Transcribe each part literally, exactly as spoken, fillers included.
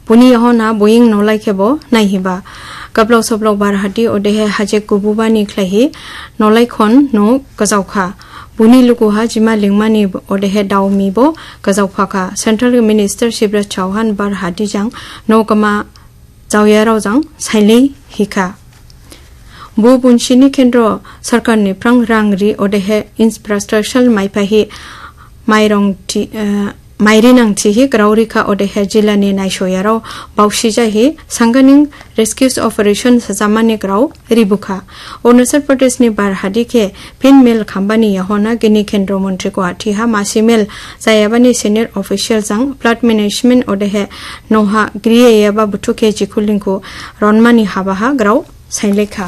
बुनी यहोना बोइंग नौलाई खेबो नाइहिबा कबलो सबलो बारहाटी ओदेहे हाजे कुबुबा निख्लाहि नौलाई खन नो गजावखा बुनी लुकुहा जिमा लिंगमानि ओदेहे दावमिबो गजावफाका सेंट्रल मिनिस्टर शिवराज चौहान बारहाटी जां नौकमा जावयाराव जां साइले हिखा बो बुनशिनि केंद्र सरकार नि प्रांग रांगरि ओदेहे इंफ्रास्ट्रक्चर माइपाहि माइरंगति माइरिनांगथिहि ग्राउरिखा ओदेहे जिल्लानि नायसयाराव बावसिजाहि सांगानिं रेस्क्यूज ऑपरेशन सजामानि ग्राउ रिबुखा अरुणाचल प्रदेशनि बारहादिके फिन मेल खाम्बानि यहोना गिनि केंद्र मंत्री गुवाहाटीहा मासिमेल जायाबानि सीनियर ऑफिशियल जां फ्लाड मैनेजमेंट ओदेहे नोहा ग्रिएयाबा बुथुके जिखुलिंखु रनमानि हाबाहा ग्राउ साइलेखा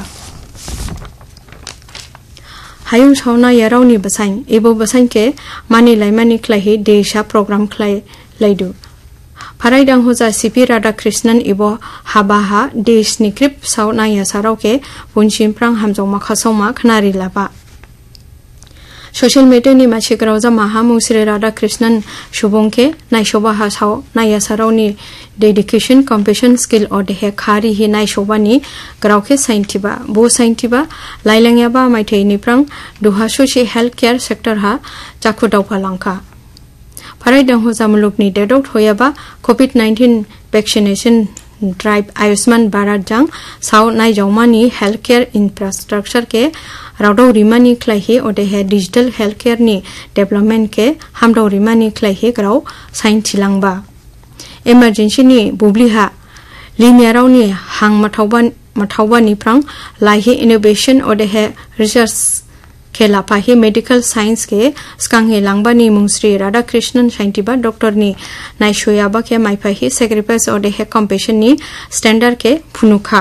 हायुं सावना यारावनि बसाइन एबो बसाइन के मानि लाइमानि क्लाहि देशा प्रोग्राम क्लाइ लाइदु फाराइदां होजा सीपी राधा कृष्णन एबो हाबाहा देशनि क्रिप सावना यासाराव के बुनसिमफ्रां हामजौमा खासौमा खनारि लाबा सोशल मीडिया नि मासिग्रावजा महामुश्री Radha Krishnan सुबुंके नायसोबा Hasao नायासारावनि dedication competition skill ओदेहे खारि हि नायसोबानि ग्रावके साइनथिबा बो साइनथिबा लाइलांयाबा माइथाइनिफ्रां दुहासुसि हेल्थ केयर सेक्टर हा जाखु दावफालांखा फाराइदां होजा मुलुगनि डेटआव थयाबा Covid nineteen vaccination drive Ayushman Bharat जां साव नायजावमानि हेल्थ केयर इंफ्रास्ट्रक्चर के राउडौ रिमानि क्लाइहि ओदेहे डिजिटल हेल्थ केयर नि डेवलपमेंट के हामदौ रिमानि क्लाइहि ग्राव साइन थिलांबा इमरजेंसी नि बुब्लिहा लिनियारावनि हां माथावबान माथावबानिफ्रां लाइहि इनोवेशन ओदेहे रिसर्च के लाफाहि मेडिकल साइंस के स्कांगे लांबानि मुंश्री राधा कृष्णन साइंटिबा डॉक्टर नि नायसोयाबा के माइफाहि सैक्रिफाइस ओदेहे कम्पिटिशन नि स्टैंडर्ड के फुनुखा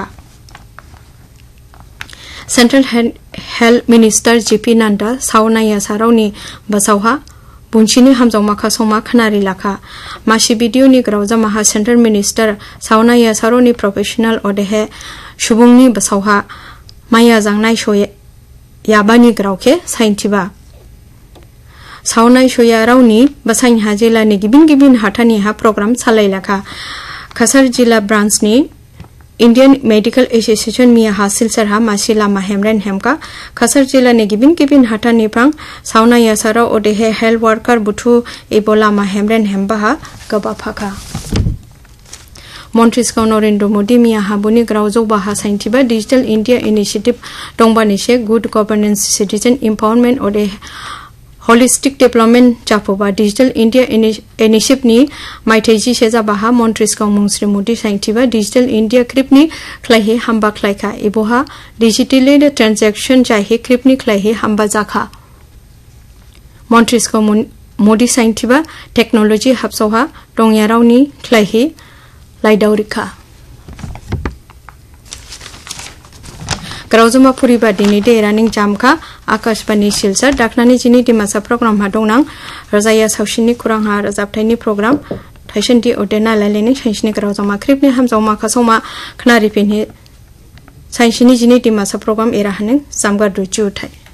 central health minister GP Nadda सावनाया सारावनि बसावहा बुनसिनि हामजौमा खासौमा खनारि लाखा मासि भिडिअ नि ग्रावजा माहा सेंट्रल मिनिस्टर सावनाया सारावनि प्रोफेशनल ओदेहे सुबुंनि बसावहा माया जांनाय सय याबानि ग्रावके साइनथिबा सावनाय सयारावनि बसाइन हा जिल्लानि गिबिन गिबिन हाथानि हा प्रोग्राम सालायलाखा कासार जिल्ला ब्रान्चनि इंडियन मेडिकल एसोसिएशन मिया हासिल सरहा मासी लामा हेमरेन हेमका कासार जिल्लानि गिबिन गिबिन हाथानिफ्रां सावना यासाराव ओदेहे हेल्थ वर्कर बुथु एबो लामा हेमरेन हेमबाहा गबाफाखा मन्त्रिसखौ नरेंद्र मोदी मिया हाबुनि ग्रावजौ बाहा साइनथिबा digital India initiative दंबानिसे good governance citizen empowerment ओदेहे holistic development जाफोबा digital India initiative नि माइथाइजि सेजाबाहा मन्त्रिसखौ मुंश्री Modi साइनथिबा digital India क्रिपनि क्लाइहि हामबा क्लाइखा एबोहा digitally transaction जाहि क्रिपनि क्लाइहि हामबा जाखा मन्त्रिसखौ मोदी साइनथिबा टेक्नोलॉजी हाबसौहा दंयारावनि क्लाइहि लाइदावरिखा ग्रावजमा फुरिबा दिनै दे रानिं जामखा आकाशबाणी सिलसर दाखनानि जिनि दिमासा प्रोग्राम हा दंनां रजाया सावसिनि खुरां हा रजाबथायनि प्रोग्राम थाइसनदि ओदेना लाइलेनि साइन्सनि ग्रावजमा क्रिपनि हामजावमा खासौमा खनारिफिनहि साइन्सनि जिनि दिमासा प्रोग्राम एराहानि जामगार दुचि उथाय